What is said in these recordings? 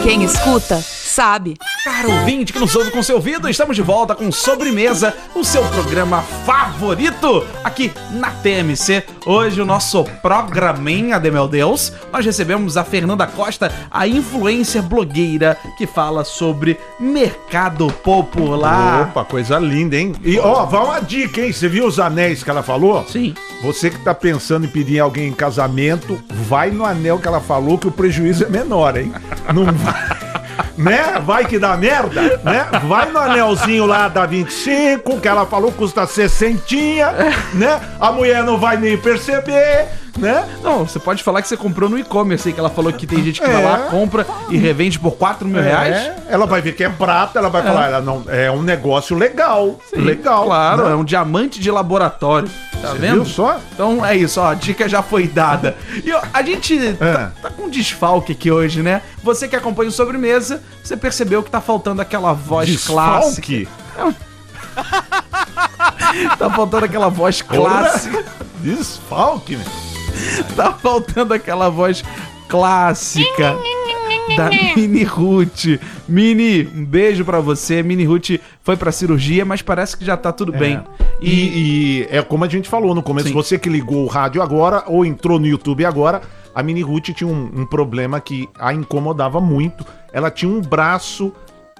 Quem escuta, sabe. Caro ouvinte que nos ouve com seu ouvido, estamos de volta com Sobremesa, o seu programa favorito aqui na TMC. Hoje o nosso programinha de meu Deus, nós recebemos a Fernanda Costa, a influencer blogueira que fala sobre mercado popular. Opa, coisa linda, hein? E ó, vai uma dica, hein? Você viu os anéis que ela falou? Sim. Você que tá pensando em pedir alguém em casamento, vai no anel que ela falou que o prejuízo é menor, hein? Não vai... Né? Vai que dá merda, né? Vai no anelzinho lá da 25, que ela falou custa 60, né? A mulher não vai nem perceber, né? Não, você pode falar que você comprou no e-commerce aí, que ela falou que tem gente que vai lá, compra e revende por 4 mil reais. Ela vai ver que é prata, ela vai falar, ela não, é um negócio legal. Sim, legal. Claro, né? É um diamante de laboratório. Tá vendo? Viu só? Então é isso, ó, a dica já foi dada. E ó, a gente tá com um desfalque aqui hoje, né? Você que acompanha o Sobremesa, você percebeu que tá faltando aquela voz Desfalque? clássica. Tá faltando aquela voz clássica. Desfalque, né? Tá faltando aquela voz clássica da Mini Ruth. Mini, um beijo pra você. Mini Ruth foi pra cirurgia, mas parece que já tá tudo bem. E é como a gente falou no começo, Sim. Você que ligou o rádio agora ou entrou no YouTube agora, a Mini Ruth tinha um problema que a incomodava muito. Ela tinha um braço...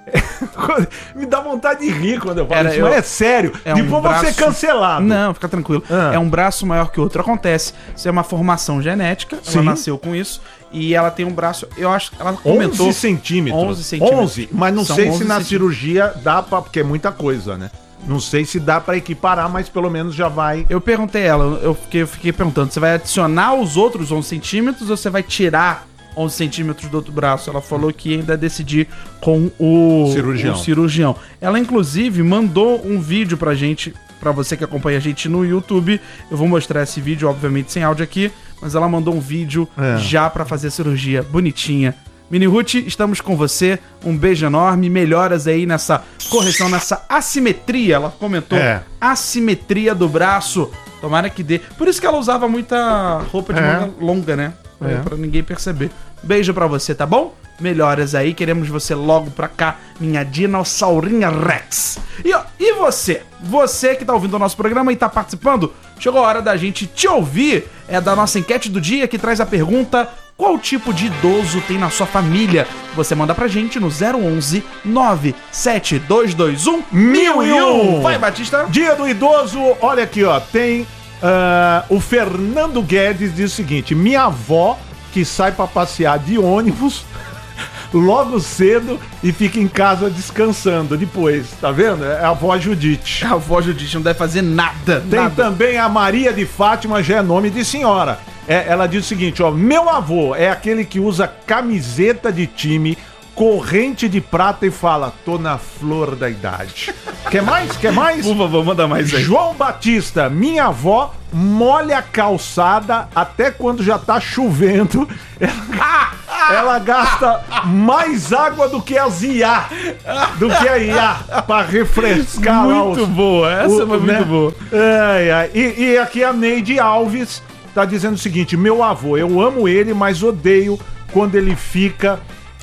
Me dá vontade de rir quando eu falo isso, mas é sério. Depois você é cancelado. Não, fica tranquilo. É um braço maior que o outro. Acontece. Isso é uma formação genética. Sim. Ela nasceu com isso. E ela tem um braço, eu acho que ela comentou... 11 centímetros. 11 centímetros. 11, mas não São sei 11 se na centímetros. cirurgia dá pra... Porque é muita coisa, né? Não sei se dá pra equiparar, mas pelo menos já vai... Eu perguntei a ela, eu fiquei perguntando, você vai adicionar os outros 11 centímetros ou você vai tirar 11 centímetros do outro braço? Ela falou que ainda decidir com o cirurgião. Ela, inclusive, mandou um vídeo pra gente, pra você que acompanha a gente no YouTube. Eu vou mostrar esse vídeo, obviamente, sem áudio aqui, mas ela mandou um vídeo já pra fazer a cirurgia, bonitinha. Mini Ruth, estamos com você, um beijo enorme, melhoras aí nessa correção, nessa assimetria, ela comentou, assimetria do braço, tomara que dê. Por isso que ela usava muita roupa de manga longa, né? Pra ninguém perceber. Beijo pra você, tá bom? Melhoras aí, queremos você logo pra cá, minha dinossaurinha Rex. E você? Você que tá ouvindo o nosso programa e tá participando, chegou a hora da gente te ouvir. É da nossa enquete do dia que traz a pergunta: qual tipo de idoso tem na sua família? Você manda pra gente no 011 97221 1001. Vai, Batista. Dia do idoso, olha aqui, ó, tem... o Fernando Guedes diz o seguinte: minha avó que sai pra passear de ônibus logo cedo e fica em casa descansando depois, tá vendo? É a avó Judite. A avó Judite não deve fazer nada. Tem também a Maria de Fátima, já é nome de senhora. Ela diz o seguinte, ó: meu avô é aquele que usa camiseta de time, corrente de prata e fala: tô na flor da idade. Quer mais? Quer mais? Por favor, manda mais aí. João Batista: minha avó molha a calçada até quando já tá chovendo. Ela gasta mais água do que as IA, pra refrescar lá Muito boa, essa foi muito boa. E aqui a Neide Alves tá dizendo o seguinte: meu avô, eu amo ele, mas odeio quando ele fica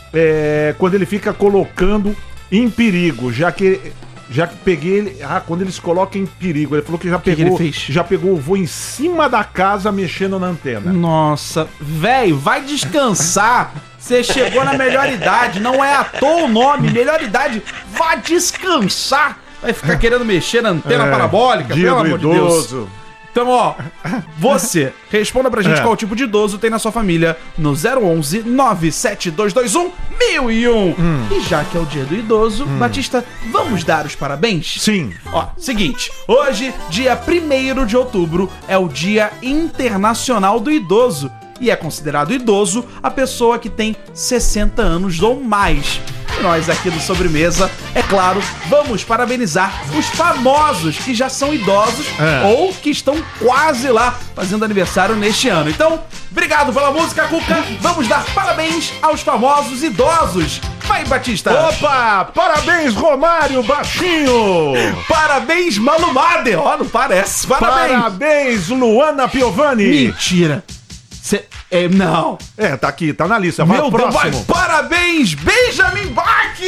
colocando em perigo, já que peguei ele... quando eles colocam em perigo, ele falou que já pegou o vô em cima da casa mexendo na antena. Nossa, velho, vai descansar. Você chegou na melhor idade, não é à toa o nome, melhor idade, vá descansar. Vai ficar querendo mexer na antena parabólica, dia pelo do amor de idoso. Deus. Então, ó, você, responda pra gente qual tipo de idoso tem na sua família no 011 97221 1001. E já que é o dia do idoso, Batista, vamos dar os parabéns? Sim. Ó, seguinte, hoje, dia 1º de outubro, é o Dia Internacional do Idoso. E é considerado idoso a pessoa que tem 60 anos ou mais. E nós aqui do Sobremesa, é claro, vamos parabenizar os famosos que já são idosos ou que estão quase lá fazendo aniversário neste ano. Então, obrigado pela música, Cuca. Vamos dar parabéns aos famosos idosos. Vai, Batista. Opa, parabéns, Romário Baixinho. Parabéns, Malu Mader. Ó, não parece. Parabéns. Parabéns, Luana Piovani. Mentira. Não. Tá aqui, tá na lista. Vai, Meu próximo. Deus, parabéns, Benjamin Bach!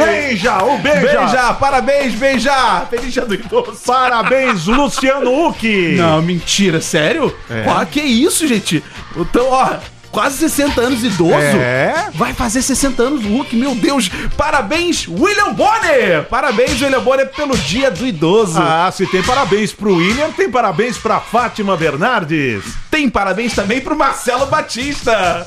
Beija! Parabéns, Beija! Feliz dia do idoso. Parabéns, Luciano Huck! Não, mentira, sério? Que isso, gente? Então, quase 60 anos idoso. Vai fazer 60 anos o Huck, meu Deus. Parabéns, William Bonner. Parabéns, William Bonner, pelo dia do idoso. Se tem parabéns pro William, tem parabéns pra Fátima Bernardes. Tem parabéns também pro Marcelo Batista.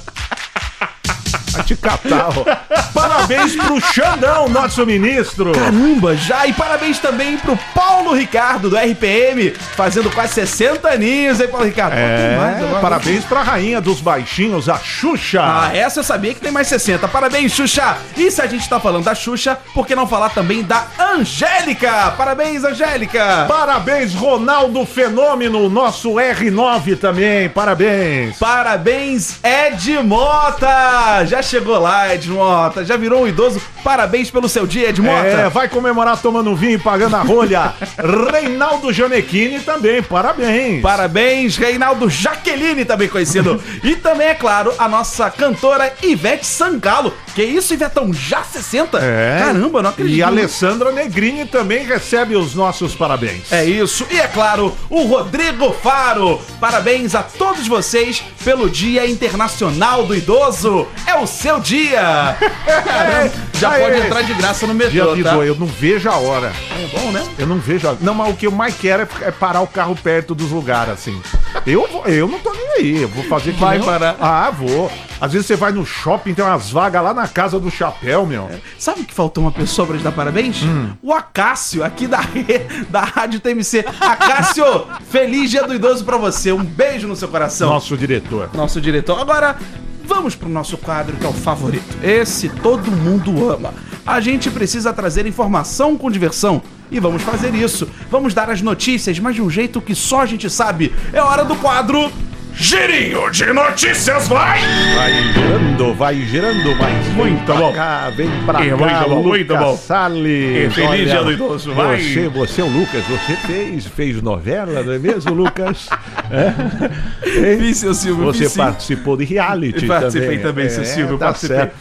Vai te catar, Parabéns pro Xandão, nosso ministro. Caramba, já. E parabéns também pro Paulo Ricardo, do RPM, fazendo quase 60 aninhos, hein, Paulo Ricardo? Parabéns pra rainha dos baixinhos, a Xuxa. Essa eu sabia que tem mais 60. Parabéns, Xuxa. E se a gente tá falando da Xuxa, por que não falar também da Angélica? Parabéns, Angélica. Parabéns, Ronaldo Fenômeno, nosso R9 também. Parabéns. Parabéns, Ed Mota. Já chegou lá, Ed Mota. Já virou um idoso. Parabéns pelo seu dia, Ed Mota. Vai comemorar tomando vinho e pagando a rolha. Reinaldo Gianecchini também. Parabéns. Parabéns, Reinaldo Jaqueline, também conhecido. E também, é claro, a nossa cantora Ivete Sangalo. Que isso, Ivetão? Já 60? Caramba, não acredito. E a Alessandra Negrini também recebe os nossos parabéns. É isso. E, é claro, o Rodrigo Faro. Parabéns a todos vocês pelo Dia Internacional do Idoso. É o seu dia. Caramba, já pode entrar de graça no metrô, tá? Eu não vejo a hora. É bom, né? Eu não vejo a hora. Não, mas o que eu mais quero é parar o carro perto dos lugares, assim. Eu não tô nem aí. Eu vou fazer que vai parar. Vou. Às vezes você vai no shopping, tem umas vagas lá na Casa do Chapéu, meu. Sabe que faltou uma pessoa pra te dar parabéns? O Acácio, aqui da Rádio TMC. Acácio, feliz dia do idoso pra você. Um beijo no seu coração. Nosso diretor. Agora, vamos pro nosso quadro, que é o favorito. Esse todo mundo ama. A gente precisa trazer informação com diversão. E vamos fazer isso. Vamos dar as notícias, mas de um jeito que só a gente sabe. É hora do quadro Girinho de Notícias, vai girando, mas muito bom. Vem pra cá, muito bom. Salles. Feliz dia do idoso, vai. Você é o Lucas, você fez novela, não é mesmo, Lucas? Fiz, seu Silvio. Você participou de reality Participei também, seu Silvio. Tá certo.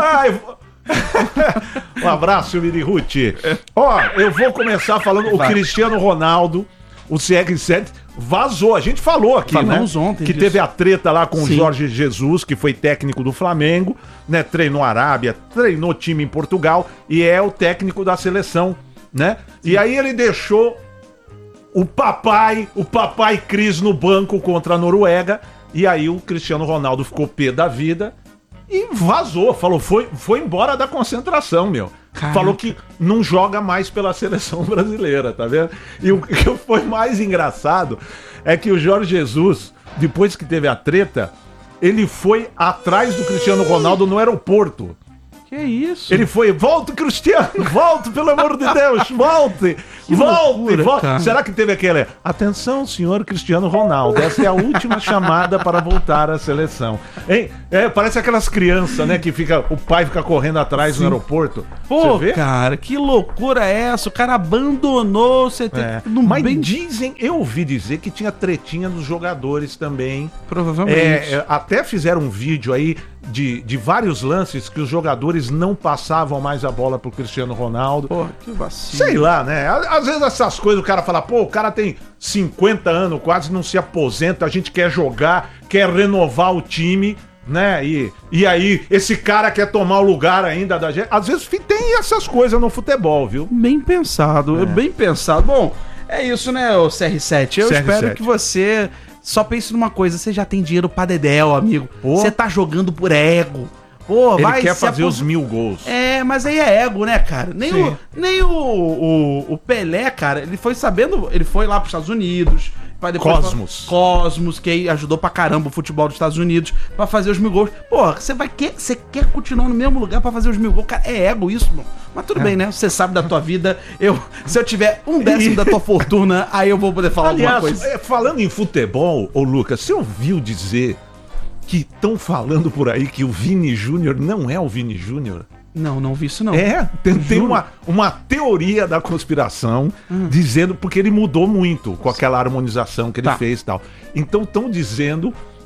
Um abraço, Miri Ruth. Eu vou começar falando o Cristiano Ronaldo, o CR7 vazou. A gente falou aqui, falamos ontem que disso. teve a treta lá com o Jorge Jesus, que foi técnico do Flamengo, né? Treinou a Arábia, treinou time em Portugal e é o técnico da seleção, né? E aí ele deixou o papai Cris no banco contra a Noruega, e aí o Cristiano Ronaldo ficou pé da vida e vazou, falou, foi embora da concentração, meu. Caraca. Falou que não joga mais pela seleção brasileira, tá vendo? E o que foi mais engraçado é que o Jorge Jesus, depois que teve a treta, ele foi atrás do Cristiano Ronaldo no aeroporto. Que isso? Ele foi, volte, Cristiano, volte, pelo amor de Deus, volte, volte. Será que teve aquele, atenção, senhor Cristiano Ronaldo, essa é a última chamada para voltar à seleção. Hein? Parece aquelas crianças, né, que o pai fica correndo atrás no aeroporto. Pô, cara, que loucura é essa? O cara abandonou, Mas dizem, eu ouvi dizer que tinha tretinha dos jogadores também. Provavelmente. Até fizeram um vídeo aí de vários lances que os jogadores não passavam mais a bola pro Cristiano Ronaldo. Pô, que vacilo. Sei lá, né? Às vezes essas coisas o cara fala, pô, o cara tem 50 anos, quase não se aposenta, a gente quer jogar, quer renovar o time, né? E aí, esse cara quer tomar o lugar ainda da gente. Às vezes tem essas coisas no futebol, viu? Bem pensado, bem pensado. Bom, é isso, né, o CR7? Eu espero que você só pense numa coisa, você já tem dinheiro pra dedéu, amigo. Você tá jogando por ego. Pô, ele quer fazer os 1000 gols. Mas aí é ego, né, cara? Nem o Pelé, cara, ele foi lá pros Estados Unidos. Cosmos, que aí ajudou pra caramba o futebol dos Estados Unidos pra fazer os 1000 gols. Porra, você quer continuar no mesmo lugar pra fazer os 1000 gols? Cara, é ego isso, mano. Mas tudo bem, né? Você sabe da tua vida. Se eu tiver 1/10 da tua fortuna, aí eu vou poder falar alguma coisa. Falando em futebol, ô Lucas, você ouviu dizer que estão falando por aí que o Vini Júnior não é o Vini Júnior? Não vi isso não. Tem uma teoria da conspiração dizendo, porque ele mudou muito com aquela harmonização que ele fez e tal. Então estão dizendo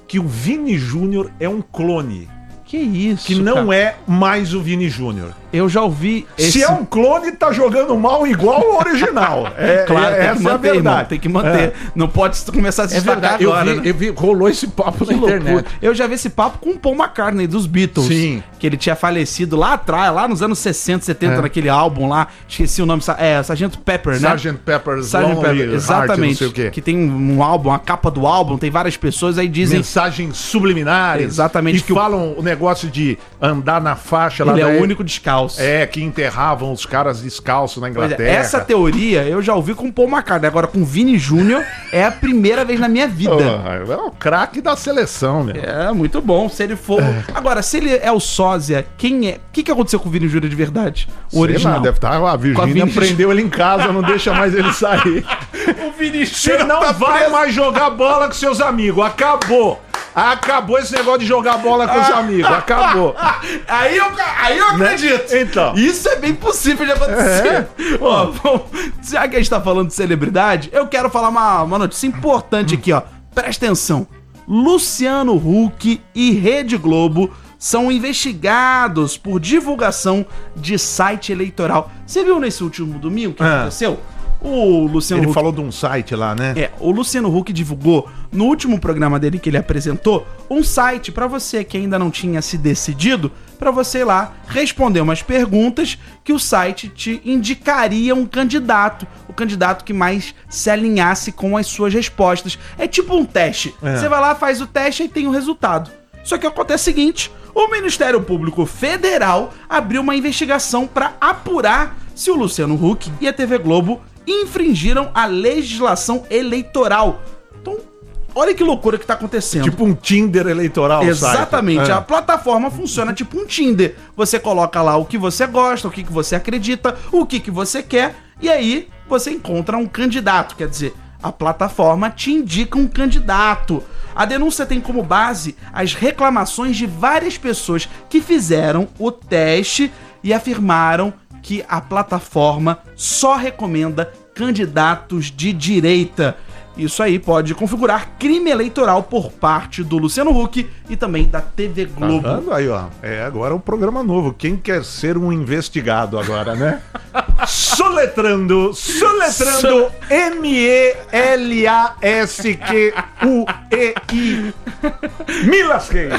que o Vini Júnior é um clone. Que isso, que não é mais o Vini Júnior. Eu já ouvi Se é um clone, tá jogando mal igual o original. Claro, tem que manter, irmão, tem que manter. Não pode começar a se destacar agora. Eu vi, rolou esse papo na internet. Eu já vi esse papo com o Paul McCartney, dos Beatles. Sim. Que ele tinha falecido lá atrás, lá nos anos 60, 70, naquele álbum lá. Esqueci o nome. Sgt. Pepper, né? Sgt. Pepper's Sgt. Pepper, exatamente. Heart, não sei o quê. Que tem um álbum, a capa do álbum, tem várias pessoas aí dizem... Mensagens subliminares. Exatamente. E que falam o negócio de andar na faixa lá. Ele é o único descalço. Que enterravam os caras descalços na Inglaterra. Essa teoria eu já ouvi com o Paul McCartney. Agora com o Vini Júnior é a primeira vez na minha vida. É o craque da seleção, meu. É, muito bom. Se ele for... Agora, se ele é o sósia, quem é? O que aconteceu com o Vini Júnior de verdade? O original. Lá, deve estar... A Virgínia prendeu ele em casa, não deixa mais ele sair. O Vini Júnior Você não vai mais jogar bola com seus amigos. Acabou. Acabou esse negócio de jogar bola com os amigos. Acabou. Aí eu acredito. Né? Então. Isso é bem possível de acontecer. Ó, já que a gente tá falando de celebridade, eu quero falar uma notícia importante aqui, ó. Presta atenção. Luciano Huck e Rede Globo são investigados por divulgação de site eleitoral. Você viu nesse último domingo o que aconteceu? O Luciano Huck falou de um site lá, né? O Luciano Huck divulgou no último programa dele que ele apresentou um site para você que ainda não tinha se decidido, para você ir lá responder umas perguntas que o site te indicaria um candidato, o candidato que mais se alinhasse com as suas respostas. É tipo um teste. Você vai lá, faz o teste e tem o resultado. Só que acontece o seguinte, o Ministério Público Federal abriu uma investigação para apurar se o Luciano Huck e a TV Globo infringiram a legislação eleitoral. Então, olha que loucura que tá acontecendo. Tipo um Tinder eleitoral. Exatamente. A plataforma funciona tipo um Tinder. Você coloca lá o que você gosta, o que você acredita, o que você quer, e aí você encontra um candidato. Quer dizer, a plataforma te indica um candidato. A denúncia tem como base as reclamações de várias pessoas que fizeram o teste e afirmaram que a plataforma só recomenda candidatos de direita. Isso aí pode configurar crime eleitoral por parte do Luciano Huck e também da TV Globo. Tá vendo aí, ó. Agora é um programa novo. Quem quer ser um investigado agora, né? Soletrando M-E-L-A-S-Q-U-E-I. Me lasquei.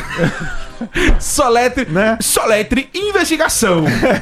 Soletre investigação.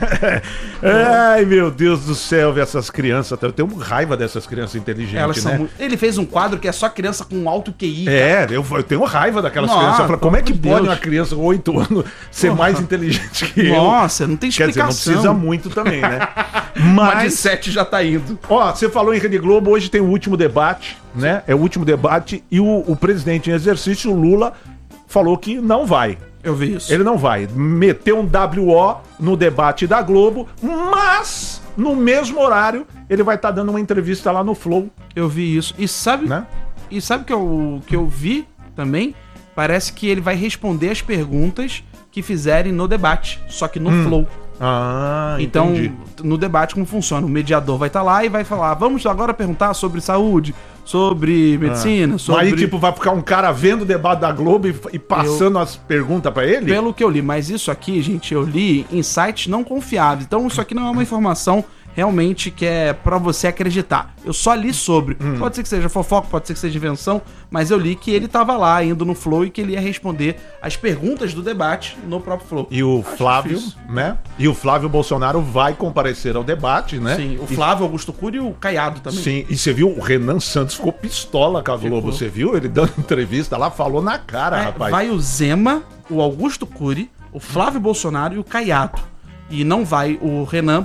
Ai, meu Deus do céu, ver essas crianças. Eu tenho raiva dessas crianças inteligentes, né? Ele fez um quadro que é só criança com alto QI. Eu tenho raiva daquelas crianças. Eu falo, como é que pode uma criança com 8 anos ser mais inteligente que eu? Nossa, não tem explicação. Quer dizer, não precisa muito também, né? Mas de 7 já tá indo. Ó, você falou em Rede Globo, hoje tem o último debate, né? É o último debate e o presidente em exercício, o Lula, falou que não vai. Eu vi isso. Ele não vai. Meteu um WO no debate da Globo, mas no mesmo horário ele vai estar dando uma entrevista lá no Flow. Eu vi isso. E sabe, né? E sabe que eu vi também? Parece que ele vai responder as perguntas que fizerem no debate, só que no Flow. Então, entendi. No debate, como funciona? O mediador vai estar lá e vai falar: vamos agora perguntar sobre saúde, sobre medicina, sobre... Aí, tipo, vai ficar um cara vendo o debate da Globo e passando as perguntas pra ele? Pelo que eu li, mas isso aqui, gente, eu li em sites não confiáveis. Então, isso aqui não é uma informação realmente que é pra você acreditar. Eu só li sobre. Pode ser que seja fofoca, pode ser que seja invenção, mas eu li que ele tava lá, indo no Flow, e que ele ia responder as perguntas do debate no próprio Flow. E o Flávio, né? E o Flávio Bolsonaro vai comparecer ao debate, né? Sim, o Flávio Augusto Cury e o Caiado também. Sim, e você viu, o Renan Santos ficou pistola com a Globo, você viu? Ele dando entrevista lá, falou na cara, rapaz. Vai o Zema, o Augusto Cury, o Flávio Bolsonaro e o Caiado. E não vai o Renan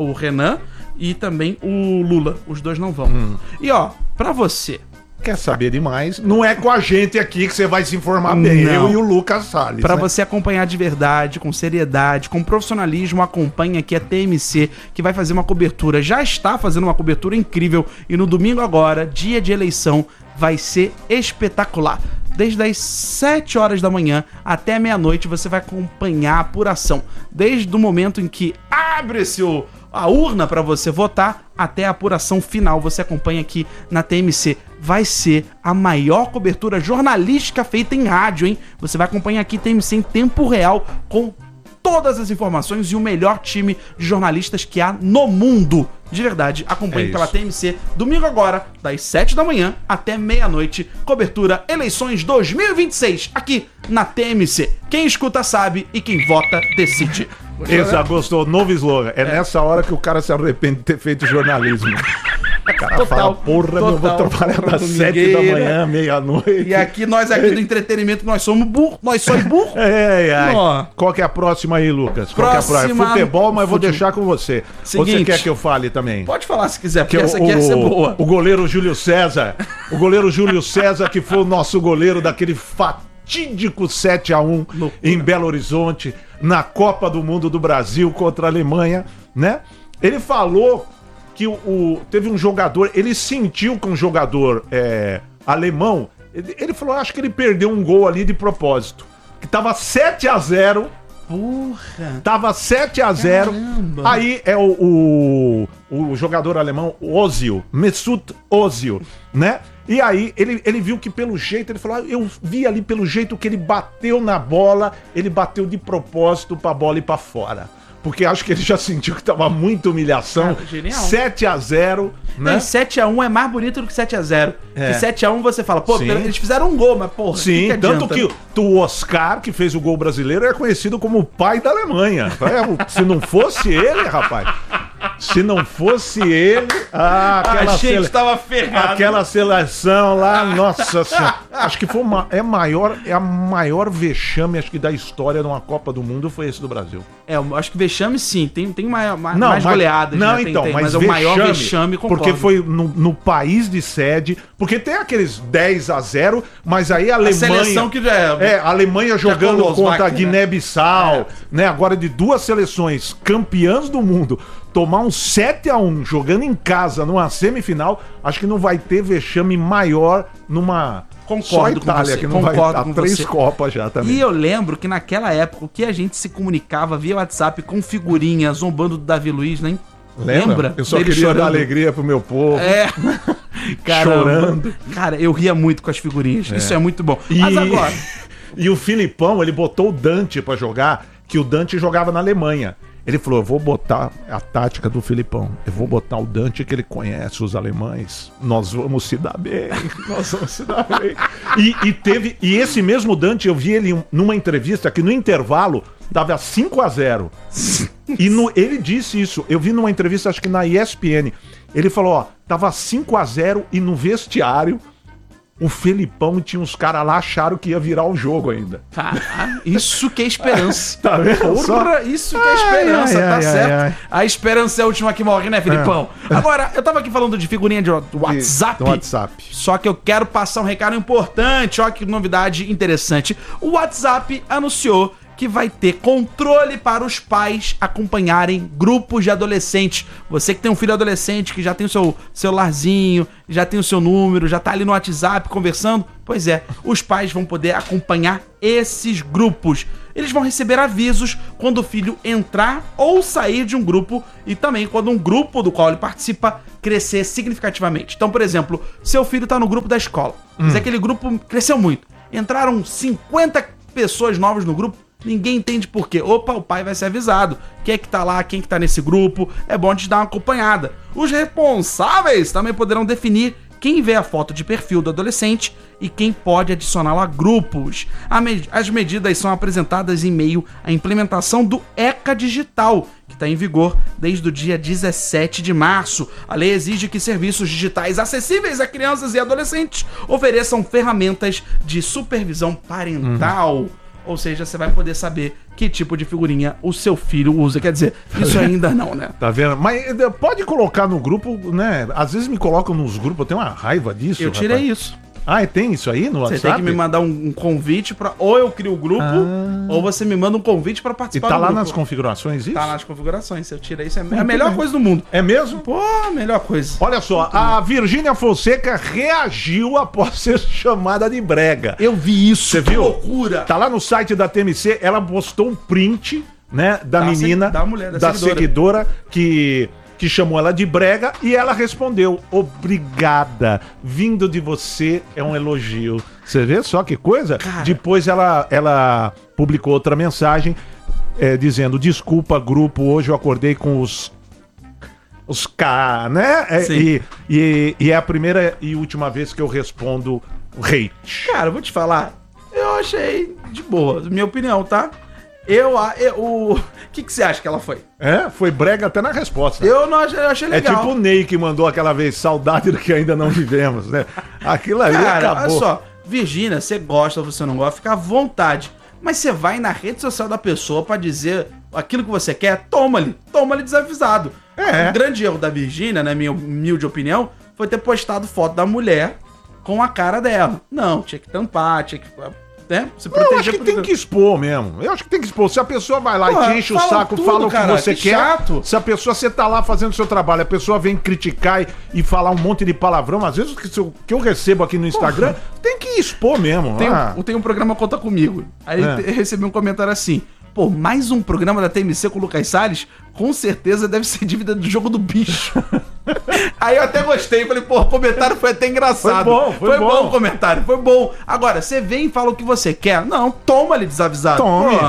e também o Lula. Os dois não vão. E ó, pra você... Quer saber demais? Não é com a gente aqui que você vai se informar bem. Não. Eu e o Lucas Salles. Pra você acompanhar de verdade, com seriedade, com profissionalismo, acompanha aqui a TMC, que vai fazer uma cobertura. Já está fazendo uma cobertura incrível. E no domingo agora, dia de eleição, vai ser espetacular. Desde as 7 horas da manhã até meia-noite você vai acompanhar a apuração. Desde o momento em que abre-se a urna para você votar até a apuração final. Você acompanha aqui na TMC. Vai ser a maior cobertura jornalística feita em rádio, hein? Você vai acompanhar aqui TMC em tempo real com todas as informações e o melhor time de jornalistas que há no mundo. De verdade, acompanhe pela TMC, domingo agora, das 7 da manhã até meia-noite, cobertura Eleições 2026, aqui na TMC. Quem escuta sabe e quem vota decide. Gostou, novo slogan. É nessa hora que o cara se arrepende de ter feito jornalismo. O cara fala, porra, eu vou trabalhar das 7 da manhã, meia-noite. E aqui, nós aqui do entretenimento, nós somos burros, nós somos burros. Qual que é a próxima aí, Lucas? Qual que é a próxima? Futebol, mas vou deixar com você. Seguinte, você quer que eu fale também? Pode falar se quiser, porque essa aqui ia ser boa. O goleiro Júlio César, que foi o nosso goleiro daquele fatídico 7-1 em Belo Horizonte, na Copa do Mundo do Brasil contra a Alemanha, né? Ele falou que teve um jogador, ele sentiu com um jogador alemão, ele falou, acho que ele perdeu um gol ali de propósito, que tava 7-0. Porra! Tava 7-0. Caramba. Aí é o jogador alemão, Ozil, Mesut Ozil, né? E aí ele viu que pelo jeito, ele falou, eu vi ali pelo jeito que ele bateu na bola, ele bateu de propósito pra bola ir pra fora. Porque acho que ele já sentiu que tava muita humilhação. 7-0, né? Não, 7-1 é mais bonito do que 7-0. Que 7-1 você fala, pô, eles fizeram um gol, mas porra. Sim, tanto que o Oscar, que fez o gol brasileiro, é conhecido como o pai da Alemanha. Se não fosse ele, rapaz. Se não fosse ele, a gente tava ferrado. Aquela seleção lá, nossa senhora. Acho que foi a maior vexame, acho que da história numa Copa do Mundo foi esse do Brasil. Eu acho que vexame sim, tem mais goleadas. Não, né? então, tem, mas o maior vexame, concordo. Porque foi no país de sede, porque tem aqueles 10-0, mas aí a Alemanha... seleção que já a Alemanha jogando contra a Guiné-Bissau, né? Agora de duas seleções campeãs do mundo, tomar um 7-1 jogando em casa numa semifinal, acho que não vai ter vexame maior numa... Concordo com você. Que não concordo vai com 3 você. Copas já também. E eu lembro que naquela época o que a gente se comunicava via WhatsApp com figurinha zombando do Davi Luiz, né? Lembra? Eu só queria dar alegria pro meu povo. Chorando. Cara, eu ria muito com as figurinhas. Isso é muito bom. Mas agora... E o Filipão, ele botou o Dante pra jogar, que o Dante jogava na Alemanha. Ele falou, eu vou botar a tática do Filipão. Eu vou botar o Dante, que ele conhece os alemães. Nós vamos se dar bem. Nós vamos se dar bem. E esse mesmo Dante, eu vi ele numa entrevista que no intervalo dava 5-0. Ele disse isso. Eu vi numa entrevista, acho que na ESPN. Ele falou, tava 5-0 e no vestiário... O Felipão tinha uns caras lá, acharam que ia virar o jogo ainda. Isso que é esperança. Tá vendo? Porra, isso que é esperança, tá certo? A esperança é a última que morre, né, Felipão? Agora, eu tava aqui falando de figurinha de WhatsApp. Só que eu quero passar um recado importante. Olha que novidade interessante. O WhatsApp anunciou que vai ter controle para os pais acompanharem grupos de adolescentes. Você que tem um filho adolescente, que já tem o seu celularzinho, já tem o seu número, já tá ali no WhatsApp conversando, pois é, os pais vão poder acompanhar esses grupos. Eles vão receber avisos quando o filho entrar ou sair de um grupo e também quando um grupo do qual ele participa crescer significativamente. Então, por exemplo, seu filho tá no grupo da escola, mas aquele grupo cresceu muito. Entraram 50 pessoas novas no grupo, ninguém entende por quê. Opa, o pai vai ser avisado. Quem é que tá lá, quem que tá nesse grupo. É bom a gente dar uma acompanhada. Os responsáveis também poderão definir quem vê a foto de perfil do adolescente e quem pode adicioná-lo a grupos. As medidas são apresentadas em meio à implementação do ECA Digital, que está em vigor desde o dia 17 de março. A lei exige que serviços digitais acessíveis a crianças e adolescentes ofereçam ferramentas de supervisão parental. Ou seja, você vai poder saber que tipo de figurinha o seu filho usa. Quer dizer, isso ainda não, né? Tá vendo? Mas pode colocar no grupo, né? Às vezes me colocam nos grupos, eu tenho uma raiva disso. Eu tirei isso. Tem isso aí no WhatsApp? Você tem que me mandar um convite pra... Ou eu crio o grupo, ou você me manda um convite pra participar do grupo. E tá lá nas configurações isso? Tá nas configurações. Eu tirei isso. É a melhor coisa do mundo. É mesmo? Pô, a melhor coisa. Olha só, a Virgínia Fonseca reagiu após ser chamada de brega. Eu vi isso. Você viu? Loucura. Tá lá no site da TMC, ela postou um print né, da menina, da seguidora que chamou ela de brega, e ela respondeu: obrigada, vindo de você é um elogio. Você vê só que coisa? Cara. Depois ela publicou outra mensagem dizendo: desculpa, grupo, hoje eu acordei com os K, né? E é a primeira e última vez que eu respondo hate. Cara, eu vou te falar, eu achei de boa, minha opinião, tá? O que você acha que ela foi? Foi brega até na resposta. Eu achei legal. É tipo o Ney que mandou aquela vez, saudade do que ainda não vivemos, né? Aquilo ali acabou. Olha só, Virgínia, você gosta ou você não gosta, fica à vontade. Mas você vai na rede social da pessoa pra dizer aquilo que você quer, toma-lhe desavisado. O grande erro da Virgínia, na minha humilde opinião, foi ter postado foto da mulher com a cara dela. Não, tinha que tampar, tinha que... se proteger. Eu acho que tem que expor mesmo. Eu acho que tem que expor. Se a pessoa vai lá e te enche o saco, fala o que você quer. Chato. Se a pessoa, você tá lá fazendo o seu trabalho, a pessoa vem criticar e falar um monte de palavrão, às vezes o que eu recebo aqui no Instagram, tem que expor mesmo. Tem um programa Conta Comigo. Aí eu recebi um comentário assim: pô, mais um programa da TMC com o Lucas Salles? Com certeza deve ser dívida do Jogo do Bicho. Aí eu até gostei, falei, pô, o comentário foi até engraçado. Foi bom o comentário, foi bom. Agora, você vem e fala o que você quer. Não, toma-lhe desavisado.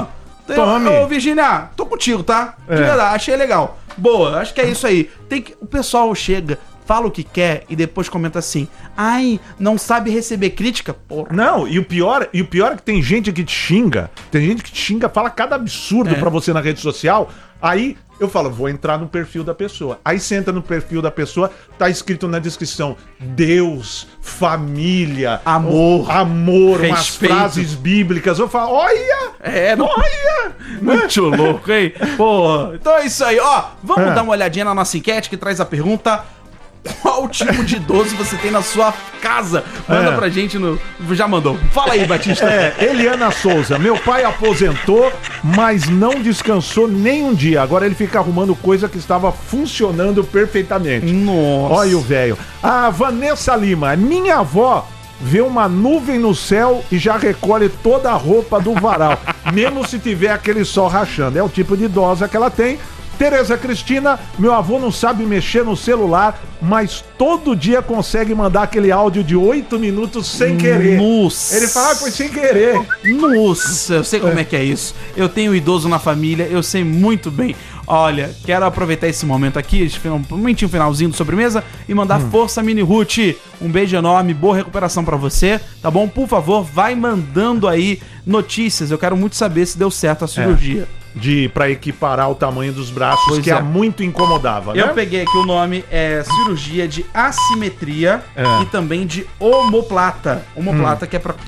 Tome. Ô, Virgínia, tô contigo, tá? De verdade, achei legal. Boa, acho que é isso aí. O pessoal chega, fala o que quer e depois comenta assim: ai, não sabe receber crítica? Porra. Não, e o pior é que tem gente que te xinga. Tem gente que te xinga, fala cada absurdo pra você na rede social. Aí eu falo, vou entrar no perfil da pessoa. Aí você entra no perfil da pessoa, tá escrito na descrição: Deus, família, amor, respeito. Umas frases bíblicas. Eu falo, olha! Olha! Muito louco, hein? Pô, então é isso aí, ó. Vamos dar uma olhadinha na nossa enquete que traz a pergunta: qual tipo de idoso você tem na sua casa? Manda pra gente no... Já mandou. Fala aí, Batista. Eliana Souza. Meu pai aposentou, mas não descansou nem um dia. Agora ele fica arrumando coisa que estava funcionando perfeitamente. Nossa. Olha o velho. A Vanessa Lima. Minha avó vê uma nuvem no céu e já recolhe toda a roupa do varal, mesmo se tiver aquele sol rachando. É o tipo de idosa que ela tem. Tereza Cristina, meu avô não sabe mexer no celular, mas todo dia consegue mandar aquele áudio de 8 minutos sem querer. Nossa. Ele fala, foi sem querer. Nossa, eu sei como é que é isso. Eu tenho um idoso na família, eu sei muito bem. Olha, quero aproveitar esse momento aqui, um momentinho finalzinho do sobremesa, e mandar força, Mini Ruth. Um beijo enorme, boa recuperação pra você, tá bom? Por favor, vai mandando aí notícias. Eu quero muito saber se deu certo a cirurgia. Pra equiparar o tamanho dos braços, que muito incomodava, né? Eu peguei aqui o nome, cirurgia de assimetria e também de omoplata. Omoplata que é pra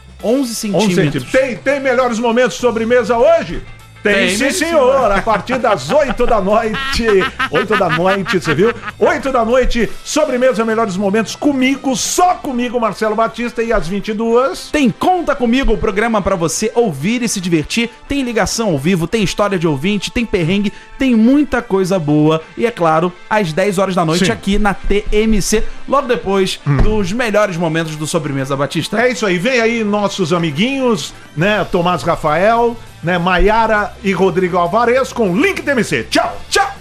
11 centímetros. Tem melhores momentos de sobremesa hoje? Tem sim, senhor. A partir das 8 da noite. 8 da noite, você viu? 8 da noite, sobremesa, melhores momentos comigo, só comigo, Marcelo Batista, e às 22. Tem Conta Comigo, o programa pra você ouvir e se divertir. Tem ligação ao vivo, tem história de ouvinte, tem perrengue, tem muita coisa boa. E é claro, às 10 horas da noite aqui na TMC, logo depois dos melhores momentos do Sobremesa Batista. É isso aí, vem aí nossos amiguinhos, né? Tomás Rafael, né? Maiara e Rodrigo Alvarez com Link TMC. Tchau, tchau!